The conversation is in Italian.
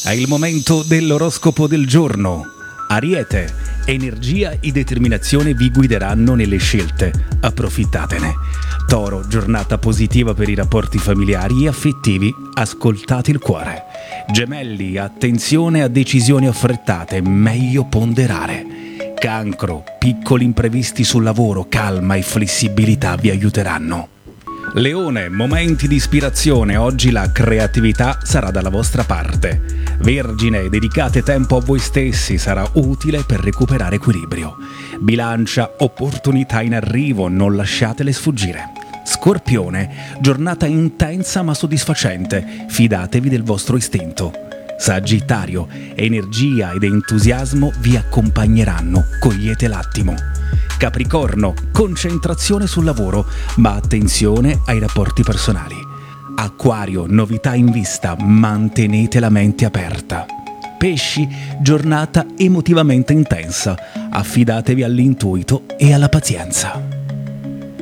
È il momento dell'oroscopo del giorno. Ariete, energia e determinazione vi guideranno nelle scelte. Approfittatene. Toro, giornata positiva per i rapporti familiari e affettivi. Ascoltate il cuore. Gemelli, attenzione a decisioni affrettate, meglio ponderare. Cancro, piccoli imprevisti sul lavoro, calma e flessibilità vi aiuteranno. Leone, momenti di ispirazione, oggi la creatività sarà dalla vostra parte. Vergine, dedicate tempo a voi stessi, sarà utile per recuperare equilibrio. Bilancia, opportunità in arrivo, non lasciatele sfuggire. Scorpione, giornata intensa ma soddisfacente, fidatevi del vostro istinto. Sagittario, energia ed entusiasmo vi accompagneranno, cogliete l'attimo. Capricorno, concentrazione sul lavoro, ma attenzione ai rapporti personali. Acquario, novità in vista, mantenete la mente aperta. Pesci, giornata emotivamente intensa, affidatevi all'intuito e alla pazienza.